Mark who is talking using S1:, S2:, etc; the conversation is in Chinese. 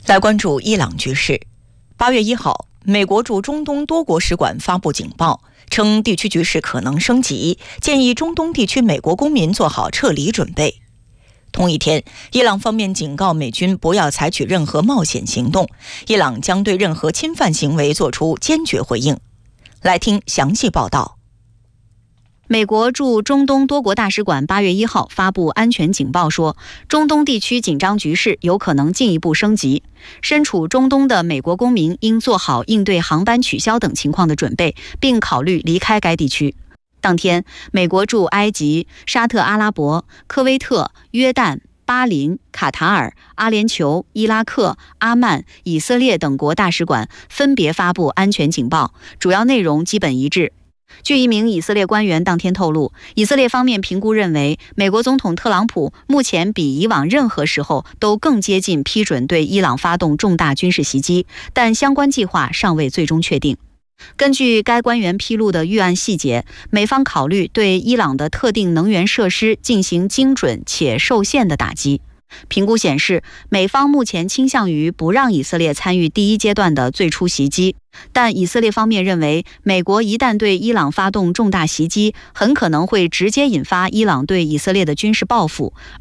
S1: 来关注伊朗局势。8月1号，美国驻中东多国使馆发布警报，称地区局势可能升级，建议中东地区美国公民做好撤离准备。同一天，伊朗方面警告美军不要采取任何冒险行动，伊朗将对任何侵犯行为做出坚决回应。来听详细报道。
S2: 美国驻中东多国大使馆8月1号发布安全警报说，中东地区紧张局势有可能进一步升级，身处中东的美国公民应做好应对航班取消等情况的准备，并考虑离开该地区。当天，美国驻埃及、沙特阿拉伯、科威特、约旦、巴林、卡塔尔、阿联酋、伊拉克、阿曼、以色列等国大使馆分别发布安全警报，主要内容基本一致。据一名以色列官员当天透露，以色列方面评估认为，美国总统特朗普目前比以往任何时候都更接近批准对伊朗发动重大军事袭击，但相关计划尚未最终确定。根据该官员披露的预案细节，美方考虑对伊朗的特定能源设施进行精准且受限的打击。评估显示，美方目前倾向于不让以色列参与第一阶段的最初袭击，但以色列方面认为，美国一旦对伊朗发动重大袭击，很可能会直接引发伊朗对以色列的军事报复，